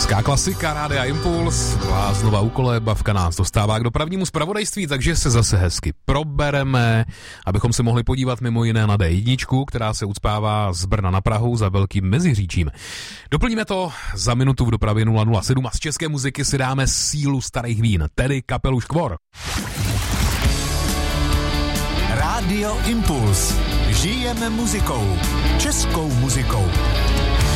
Česká klasika, Rádia Impuls, Bláznova úkolébavka nás dostává k dopravnímu zpravodajství, takže se zase hezky probereme, abychom se mohli podívat mimo jiné na D1, která se ucpává z Brna na Prahu za Velkým Meziříčím. Doplníme to za minutu v dopravě 007 a z české muziky si dáme sílu starých vín, tedy kapelu Škvor. Rádio Impuls. Žijeme muzikou. Českou muzikou.